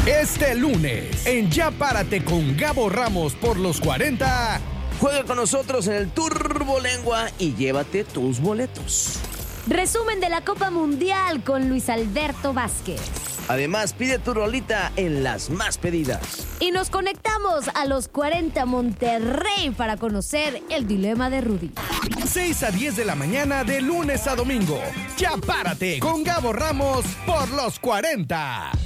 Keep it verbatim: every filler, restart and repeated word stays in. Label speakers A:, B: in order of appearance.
A: Este lunes, en Ya Párate con Gabo Ramos por los cuarenta,
B: juega con nosotros en el Turbolengua y llévate tus boletos.
C: Resumen de la Copa Mundial con Luis Alberto Vázquez.
B: Además, pide tu rolita en las más pedidas.
C: Y nos conectamos a los cuarenta Monterrey para conocer el dilema de Rudy.
A: seis a diez de la mañana de lunes a domingo. Ya Párate con Gabo Ramos por los cuarenta.